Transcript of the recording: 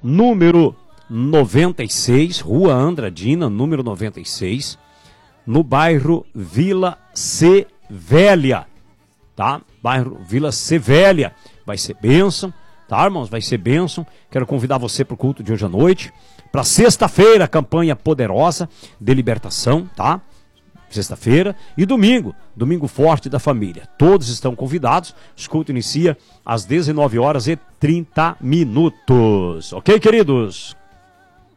número 96, Rua Andradina, número 96, no bairro Vila Sevélia, tá? Bairro Vila Sevélia. Vai ser bênção, tá, irmãos? Vai ser bênção. Quero convidar você para o culto de hoje à noite. Para sexta-feira, campanha poderosa de libertação, tá? Sexta-feira e domingo forte da família. Todos estão convidados. O culto inicia às 19h30. Ok, queridos?